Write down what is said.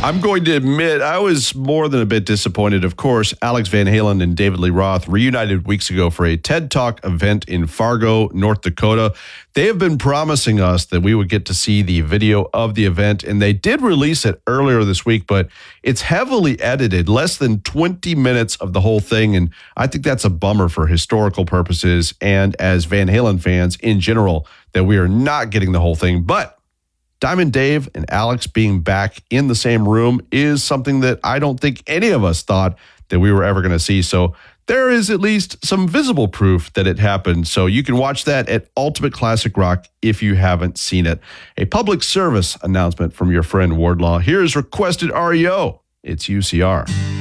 I'm going to admit I was more than a bit disappointed. Of course, Alex Van Halen and David Lee Roth reunited weeks ago for a TED Talk event in Fargo, North Dakota. They have been promising us that we would get to see the video of the event, and they did release it earlier this week, but it's heavily edited, less than 20 minutes of the whole thing, and I think that's a bummer for historical purposes and as Van Halen fans in general, that we are not getting the whole thing. But Diamond Dave and Alex being back in the same room is something that I don't think any of us thought that we were ever going to see. So there is at least some visible proof that it happened. So you can watch that at Ultimate Classic Rock if you haven't seen it. A public service announcement from your friend Wardlaw. Here's requested REO. It's UCR.